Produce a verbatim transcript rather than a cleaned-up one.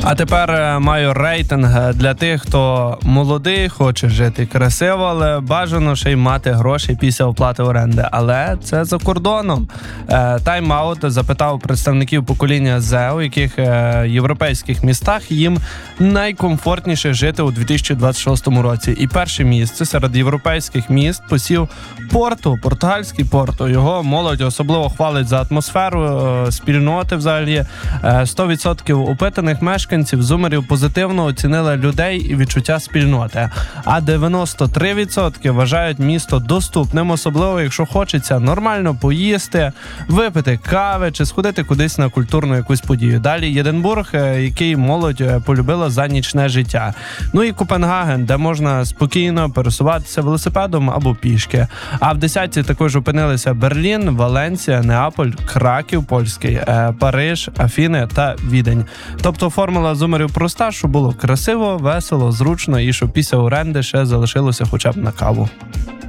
А тепер маю рейтинг для тих, хто молодий, хоче жити красиво, але бажано ще й мати гроші після оплати оренди. Але це за кордоном. Тайм-аут запитав представників покоління зет, у яких європейських містах їм найкомфортніше жити у дві тисячі двадцять шостому році. І перше місце серед європейських міст посів Порту, португальський Порту. Його молодь особливо хвалить за атмосферу, спільноти взагалі. сто відсотків опитаних мешканців зумерів позитивно оцінили людей і відчуття спільноти. А дев'яносто три відсотки вважають місто доступним, особливо якщо хочеться нормально поїсти, випити кави чи сходити кудись на культурну якусь подію. Далі Єдинбург, який молодь полюбила за нічне життя. Ну і Копенгаген, де можна спокійно пересуватися велосипедом або пішки. А в десятці також опинилися Берлін, Валенсія, Неаполь, Краків польський, Париж, Афіни та Відень. Тобто формула зумерів проста, щоб було красиво, весело, зручно і щоб після оренди ще залишилося хоча б на каву.